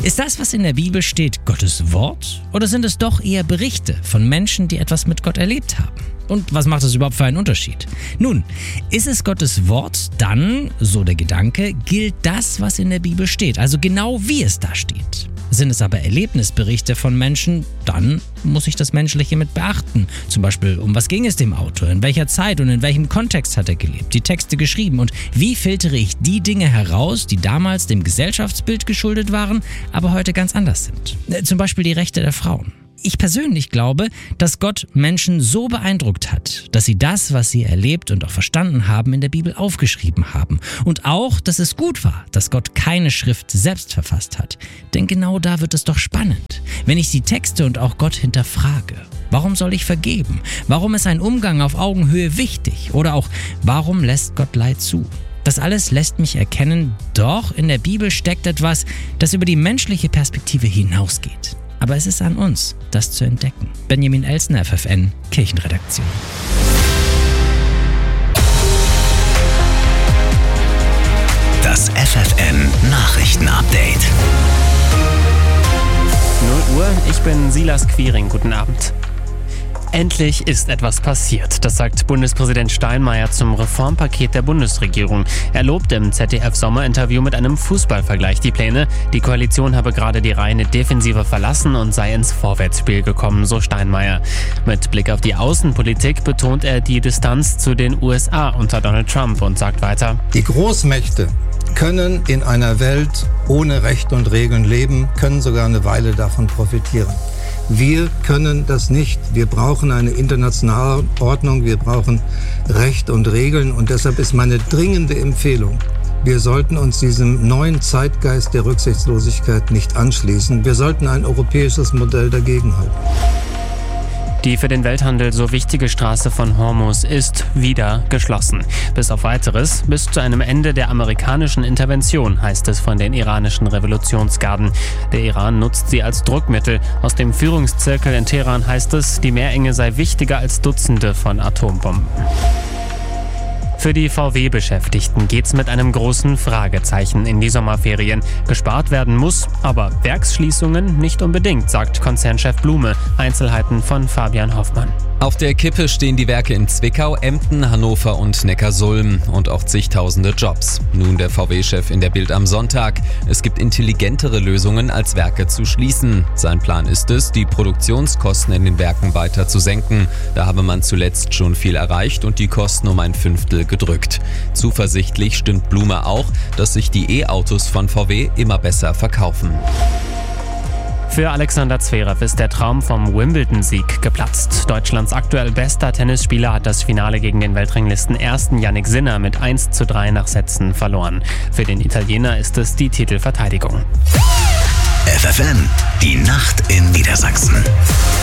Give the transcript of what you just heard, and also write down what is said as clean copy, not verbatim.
Ist das, was in der Bibel steht, Gottes Wort? Oder sind es doch eher Berichte von Menschen, die etwas mit Gott erlebt haben? Und was macht das überhaupt für einen Unterschied? Nun, ist es Gottes Wort, dann, so der Gedanke, gilt das, was in der Bibel steht, also genau wie es da steht. Sind es aber Erlebnisberichte von Menschen, dann muss ich das Menschliche mit beachten. Zum Beispiel, um was ging es dem Autor, in welcher Zeit und in welchem Kontext hat er gelebt, die Texte geschrieben und wie filtere ich die Dinge heraus, die damals dem Gesellschaftsbild geschuldet waren, aber heute ganz anders sind. Zum Beispiel die Rechte der Frauen. Ich persönlich glaube, dass Gott Menschen so beeindruckt hat, dass sie das, was sie erlebt und auch verstanden haben, in der Bibel aufgeschrieben haben. Und auch, dass es gut war, dass Gott keine Schrift selbst verfasst hat. Denn genau da wird es doch spannend, wenn ich die Texte und auch Gott hinterfrage. Warum soll ich vergeben? Warum ist ein Umgang auf Augenhöhe wichtig? Oder auch, warum lässt Gott Leid zu? Das alles lässt mich erkennen, doch in der Bibel steckt etwas, das über die menschliche Perspektive hinausgeht. Aber es ist an uns, das zu entdecken. Benjamin Elsner, FFN, Kirchenredaktion. Das FFN Nachrichtenupdate. 0 Uhr, ich bin Silas Quiring. Guten Abend. Endlich ist etwas passiert, das sagt Bundespräsident Steinmeier zum Reformpaket der Bundesregierung. Er lobt im ZDF-Sommerinterview mit einem Fußballvergleich die Pläne. Die Koalition habe gerade die reine Defensive verlassen und sei ins Vorwärtsspiel gekommen, so Steinmeier. Mit Blick auf die Außenpolitik betont er die Distanz zu den USA unter Donald Trump und sagt weiter: Die Großmächte können in einer Welt ohne Recht und Regeln leben, können sogar eine Weile davon profitieren. Wir können das nicht. Wir brauchen eine internationale Ordnung, wir brauchen Recht und Regeln und deshalb ist meine dringende Empfehlung, wir sollten uns diesem neuen Zeitgeist der Rücksichtslosigkeit nicht anschließen. Wir sollten ein europäisches Modell dagegenhalten. Die für den Welthandel so wichtige Straße von Hormuz ist wieder geschlossen. Bis auf Weiteres, bis zu einem Ende der amerikanischen Intervention, heißt es von den iranischen Revolutionsgarden. Der Iran nutzt sie als Druckmittel. Aus dem Führungszirkel in Teheran heißt es, die Meerenge sei wichtiger als Dutzende von Atombomben. Für die VW-Beschäftigten geht's mit einem großen Fragezeichen in die Sommerferien. Gespart werden muss, aber Werksschließungen nicht unbedingt, sagt Konzernchef Blume. Einzelheiten von Fabian Hoffmann. Auf der Kippe stehen die Werke in Zwickau, Emden, Hannover und Neckarsulm und auch zigtausende Jobs. Nun der VW-Chef in der Bild am Sonntag. Es gibt intelligentere Lösungen, als Werke zu schließen. Sein Plan ist es, die Produktionskosten in den Werken weiter zu senken. Da habe man zuletzt schon viel erreicht und die Kosten um ein Fünftel gedrückt. Zuversichtlich stimmt Blume auch, dass sich die E-Autos von VW immer besser verkaufen. Für Alexander Zverev ist der Traum vom Wimbledon-Sieg geplatzt. Deutschlands aktuell bester Tennisspieler hat das Finale gegen den Weltranglisten-Ersten Jannik Sinner mit 1:3 nach Sätzen verloren. Für den Italiener ist es die Titelverteidigung. FFN, die Nacht in Niedersachsen.